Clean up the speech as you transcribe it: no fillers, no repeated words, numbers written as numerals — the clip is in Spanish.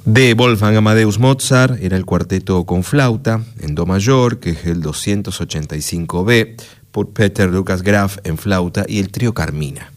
De Wolfgang Amadeus Mozart era el cuarteto con flauta en do mayor, que es el 285B, por Peter Lucas Graf en flauta, y el trío Carmina.